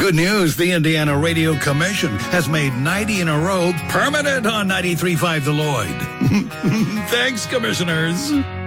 Good news, the Indiana Radio Commission has made 90 in a row permanent on 93.5 The Lloyd. Thanks, commissioners.